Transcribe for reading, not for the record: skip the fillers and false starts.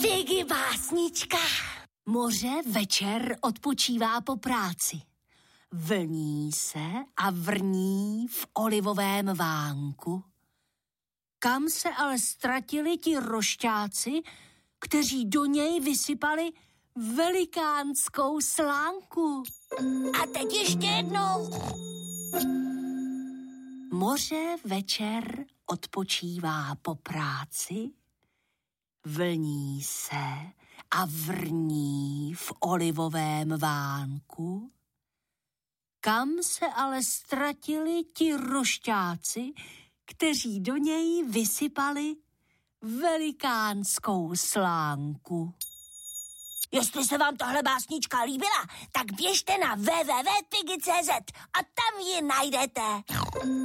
Piggy básnička. Moře večer odpočívá po práci. Vlní se a vrní v olivovém vánku. Kam se ale ztratili ti rošťáci, kteří do něj vysypali velikánskou slánku? A teď ještě jednou. Moře večer odpočívá po práci, vlní se a vrní v olivovém vánku. Kam se ale ztratili ti rošťáci, kteří do něj vysypali velikánskou slánku? Jestli se vám tohle básnička líbila, tak běžte na www.piggy.cz a tam ji najdete.